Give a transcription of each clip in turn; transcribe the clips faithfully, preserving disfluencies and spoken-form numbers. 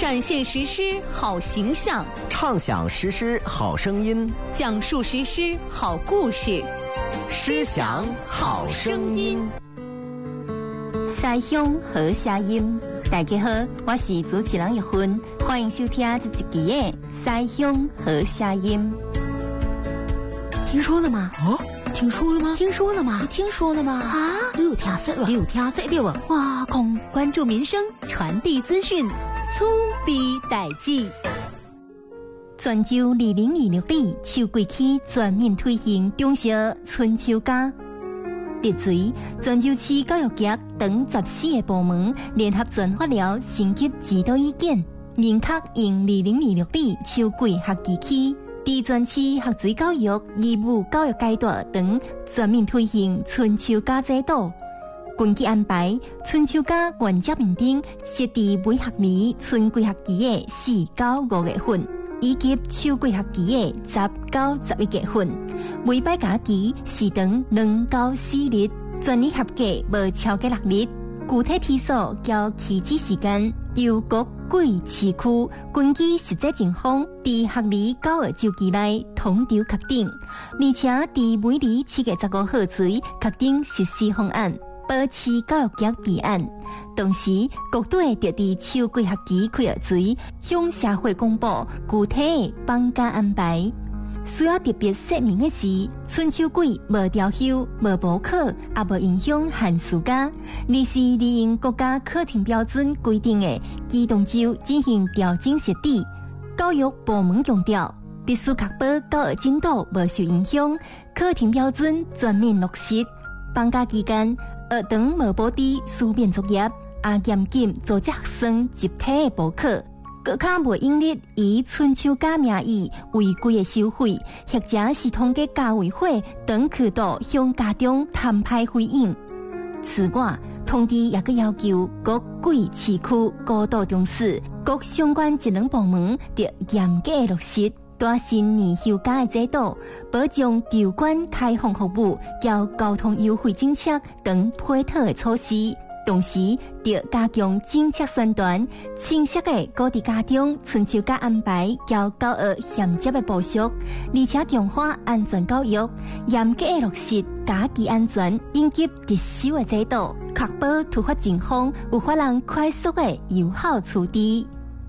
展现实施好形象， 畅想实施好声音， 讲述实施好故事， 诗响好声音。 西乡好声音，大家好，我是主持人玉芬，欢迎收听这一期的西乡好声音。 听说了吗？ 啊，听说了吗？ 听说了吗？ 你听说了吗？ 啊，你有听说了？ 你有听说了吗？ 哇空，关注民生，传递资讯，粗逼代志。 泉州二零二六年秋季起全面推行中小春秋假。立随泉州市教育局等十四个部门联合颁发了升级指导意见，明确用二零二六年秋季学期起，在全市学水教育、义务教育阶段等全面推行春秋假制度。根据安排，春秋假原则面顶设定每学年春季学期的四到五月份，以及秋季學期的十到十一月份，每擺假期時長兩到四日，全日合計無超過六日。具體天數較起止時間由各季市區根據實際情況，在學年九個週期內統籌確定，而且在每年七月十五號前確定實施方案，保持教育局備案。同時，各隊會在秋季學期開學前向社會公布具體的放假安排。需要特別說明的是，春秋季無調休、無補課，也無影響寒暑假，而是利用國家課程標準規定的機動週進行調整設置。教育部門強調，必須確保教育進度無受影響，課程標準全面落實。放假期間，學堂無布置書面作業，也嚴禁組織學生集體的補課，各卡無應力以春秋假名義違規的收費，或者是通過家委會等渠道向家長攤派回應。此外，通知也個要求各季市區高度重視，各相關職能部門得嚴格落實大新年休假的制度，保障駐館開放服務、交交通優惠政策等配套的措施。同時，得加強政策宣傳，清晰地告知家長春秋假安排交教育銜接的部署，而且強化安全教育，嚴格地落實假期安全應急特殊的制度，確保突發情況有法能快速的有效處理。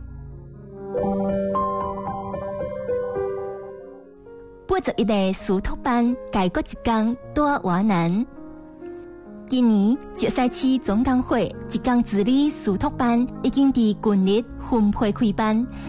八十一個書讀班解決一工大活難。今年石西市總工會一工治理書讀班已經在近日分配開辦，